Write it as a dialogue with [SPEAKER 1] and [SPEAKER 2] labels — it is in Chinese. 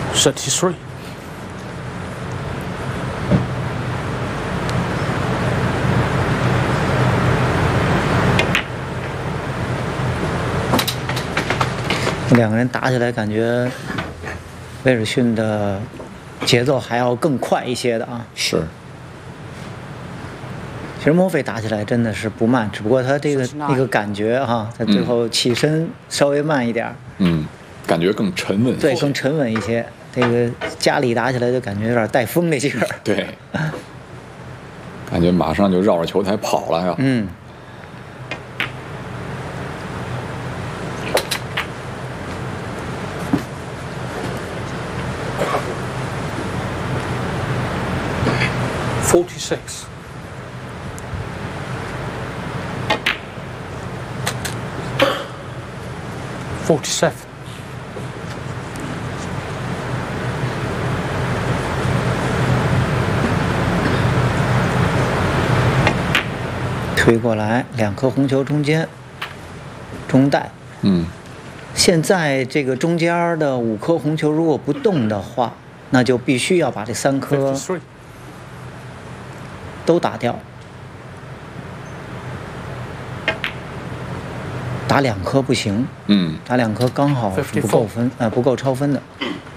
[SPEAKER 1] 33.
[SPEAKER 2] 两个人打起来，感觉威尔逊的节奏还要更快一些的啊。
[SPEAKER 3] 是。
[SPEAKER 2] 其实墨菲打起来真的是不慢，只不过他这个那个感觉哈，他最后起身稍微慢一点。
[SPEAKER 3] 感觉更沉稳。
[SPEAKER 2] 对，更沉稳一些。这个家里打起来就感觉有点带风那劲儿。
[SPEAKER 3] 对。感觉马上就绕着球台跑了呀。
[SPEAKER 1] 46. 47.
[SPEAKER 2] 推过来，2颗红球中间，中带。现在这个中间的5颗红球如果不动的话，那就必须要把这3颗都打掉。打2颗不行，打2颗刚好是不够分，不够超分的。